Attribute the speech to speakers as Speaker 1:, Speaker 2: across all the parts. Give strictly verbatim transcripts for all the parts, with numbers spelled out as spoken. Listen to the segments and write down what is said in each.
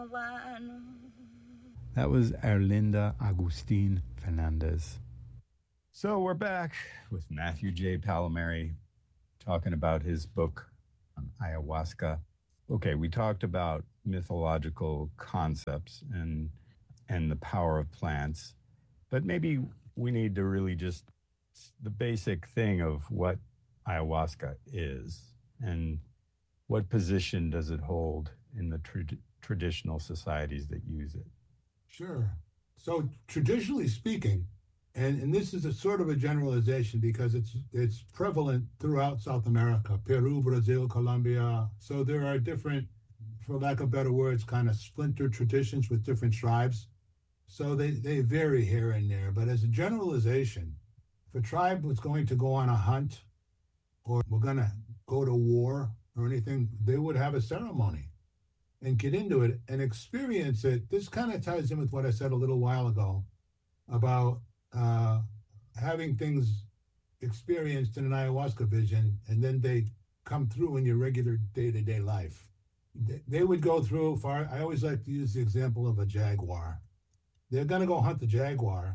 Speaker 1: That was Erlinda Agustin Fernandez. So we're back with Matthew J. Palomari talking about his book on ayahuasca. Okay, we talked about mythological concepts and and the power of plants, but maybe we need to really just the basic thing of what ayahuasca is and what position does it hold in the tra- traditional societies that use it.
Speaker 2: Sure. So traditionally speaking, and, and this is a sort of a generalization because it's it's prevalent throughout South America, Peru, Brazil, Colombia. So there are different, for lack of better words, kind of splinter traditions with different tribes. So they, they vary here and there. But as a generalization, if a tribe was going to go on a hunt or we're going to go to war or anything, they would have a ceremony and get into it and experience it. This kind of ties in with what I said a little while ago about uh, having things experienced in an ayahuasca vision, and then they come through in your regular day-to-day life. They, they would go through, far, I always like to use the example of a jaguar. They're going to go hunt the jaguar.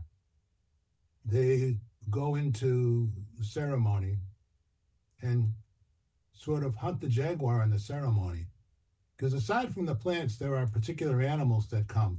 Speaker 2: They go into ceremony and sort of hunt the jaguar in the ceremony. Because aside from the plants, there are particular animals that come.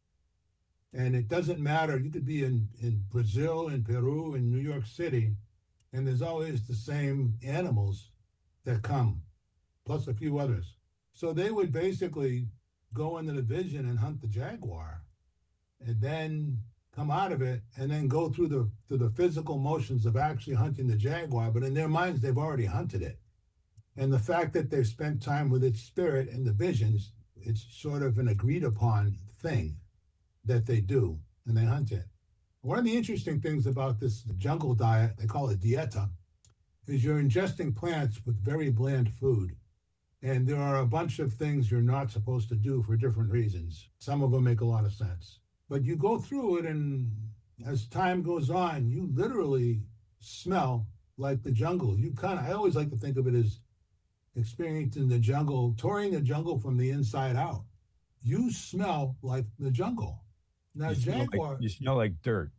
Speaker 2: And it doesn't matter. You could be in, in Brazil, in Peru, in New York City, and there's always the same animals that come, plus a few others. So they would basically go into the vision and hunt the jaguar, and then come out of it, and then go through the through the physical motions of actually hunting the jaguar. But in their minds, they've already hunted it. And the fact that they've spent time with its spirit and the visions, it's sort of an agreed upon thing that they do, and they hunt it. One of the interesting things about this jungle diet, they call it dieta, is you're ingesting plants with very bland food. And there are a bunch of things you're not supposed to do for different reasons. Some of them make a lot of sense. But you go through it, and as time goes on, you literally smell like the jungle. You kind of, I always like to think of it as experiencing the jungle, touring the jungle from the inside out. You smell like the jungle. Now,
Speaker 1: you smell
Speaker 2: jaguar.
Speaker 1: Like, you smell like dirt.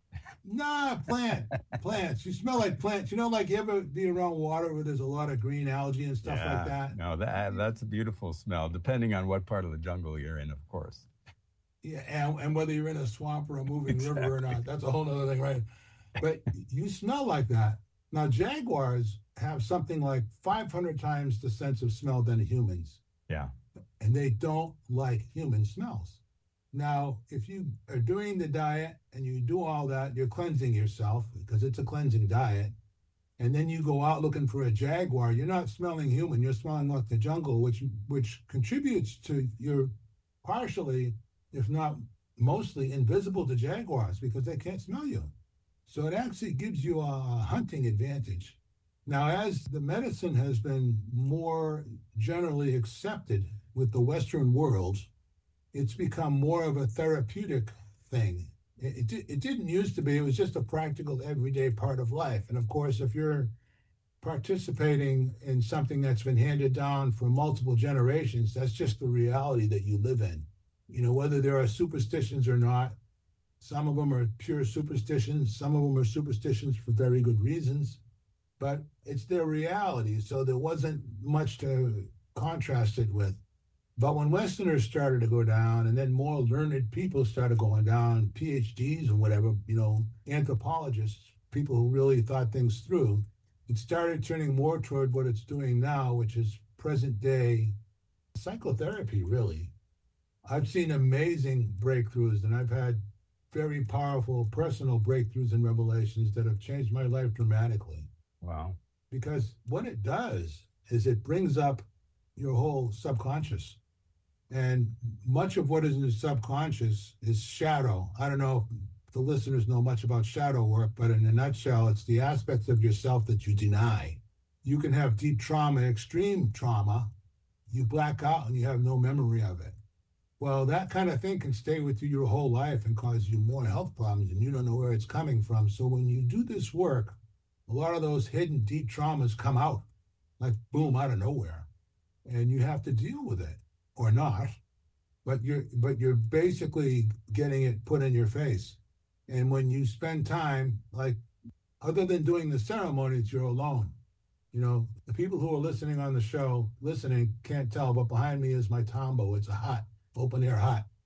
Speaker 2: Nah, plant, plants. You smell like plants. You know, like you ever be around water where there's a lot of green algae and stuff
Speaker 1: yeah,
Speaker 2: like that?
Speaker 1: No, that that's a beautiful smell, depending on what part of the jungle you're in, of course.
Speaker 2: Yeah, and, and whether you're in a swamp or a moving
Speaker 1: exactly.
Speaker 2: river or not, that's a whole other thing, right? But you smell like that. Now, jaguars have something like five hundred times the sense of smell than humans.
Speaker 1: Yeah.
Speaker 2: And they don't like human smells. Now, if you are doing the diet and you do all that, you're cleansing yourself because it's a cleansing diet. And then you go out looking for a jaguar, you're not smelling human, you're smelling like the jungle, which which contributes to your partially, if not mostly, invisible to jaguars because they can't smell you. So it actually gives you a hunting advantage. Now, as the medicine has been more generally accepted with the Western world, it's become more of a therapeutic thing. It, it, it didn't used to be. It was just a practical, everyday part of life. And of course, if you're participating in something that's been handed down for multiple generations, that's just the reality that you live in. You know, whether there are superstitions or not, some of them are pure superstitions. Some of them are superstitions for very good reasons. But it's their reality, so there wasn't much to contrast it with. But when Westerners started to go down, and then more learned people started going down, P H Ds and whatever, you know, anthropologists, people who really thought things through, it started turning more toward what it's doing now, which is present day psychotherapy, really. I've seen amazing breakthroughs, and I've had very powerful personal breakthroughs and revelations that have changed my life dramatically.
Speaker 1: Wow.
Speaker 2: Because what it does is it brings up your whole subconscious. And much of what is in the subconscious is shadow. I don't know if the listeners know much about shadow work, but in a nutshell, it's the aspects of yourself that you deny. You can have deep trauma, extreme trauma. You black out and you have no memory of it. Well, that kind of thing can stay with you your whole life and cause you more health problems, and you don't know where it's coming from. So when you do this work, a lot of those hidden deep traumas come out, like boom, out of nowhere. And you have to deal with it or not. but you're but you're basically getting it put in your face. And when you spend time, like other than doing the ceremonies, you're alone. You know, the people who are listening on the show, listening, can't tell, but behind me is my tambo. It's a hut, open air hut.